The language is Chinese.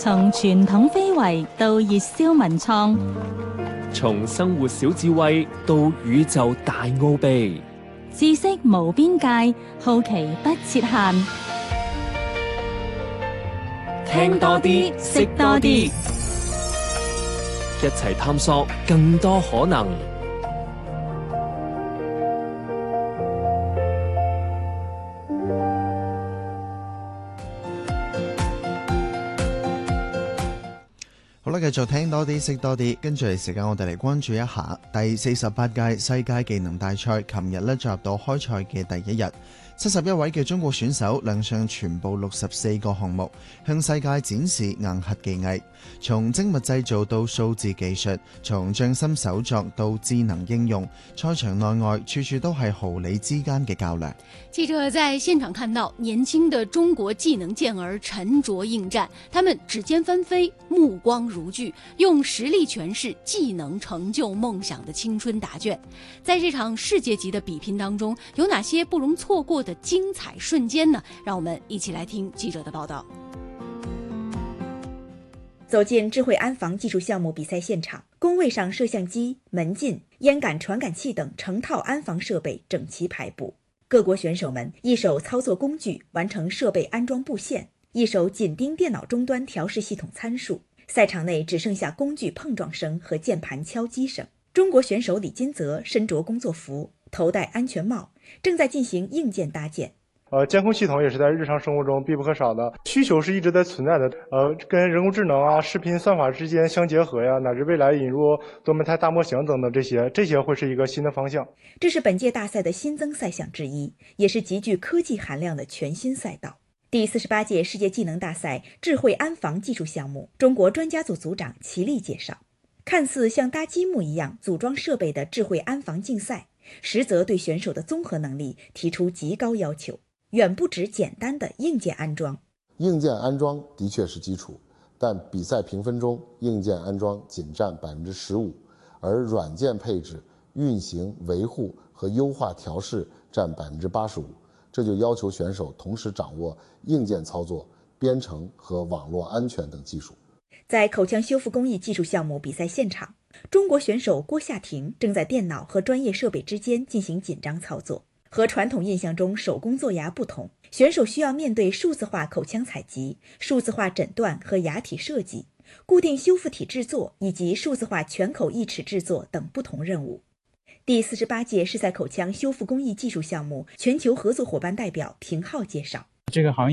從傳統非遺到熱銷文創， 從生活小智慧到宇宙大奧秘， 知識無邊界，好奇不設限。 聽多啲，識多啲，一齊探索更多可能。 好啦，繼續聽多啲，識多啲。跟住嚟時間，我哋嚟關注一下第48屆世界技能大賽。琴日咧進入到開賽嘅第一日，71位嘅中國選手亮相全部64個項目，向世界展示硬核技藝。從精密製造到數字技術，從匠心手作到智能應用，賽場內外處處都係毫厘之間嘅較量。 記者在現場看到年輕的中國技能健兒沉着應戰，他們指尖翻飛，目光如炬，用實力詮釋技能成就夢想的青春答卷。在這場世界級的比拼當中，有哪些不容錯過的精彩瞬間呢？讓我們一起來聽記者的報道。 走進智慧安防技術項目比賽現場，工位上攝像機、門禁、煙感傳感器等成套安防設備整齊排布。各國選手們一手操作工具完成設備安裝布線，一手緊盯電腦終端調試系統參數。賽場內只剩下工具碰撞聲和鍵盤敲擊聲。中國選手李金澤身着工作服，頭戴安全帽，正在進行硬件搭建。 監控系統也是在日常生活中必不可少的，需求是一直在存在的。跟人工智能啊、視頻算法之間相結合呀，乃至未來引入多媒體大模型等等這些會是一個新的方向。 這是本屆大賽的新增賽項之一，也是極具科技含量的全新賽道。第48屆世界技能大賽智慧安防技術項目，中國專家組組長齊力介紹，看似像搭積木一樣組裝設備的智慧安防競賽，實則對選手的綜合能力提出極高要求，遠不止簡單的硬件安裝。 硬件安裝的確是基礎，但比賽評分中硬件安裝僅佔15%，而軟件配置、運行、維護和優化調試佔85%。這就要求選手同時掌握硬件操作、編程和網絡安全等技術。 在口腔修復工藝技術項目比賽現場，中國選手郭夏婷正在電腦和專業設備之間進行緊張操作。和傳統印象中手工做牙不同，選手需要面對數字化口腔採集、數字化診斷和牙體設計、固定修復體製作以及數字化全口義齒製作等不同任務。第48屆世賽口腔修復工藝技術項目全球合作夥伴代表平浩介紹， 這個行業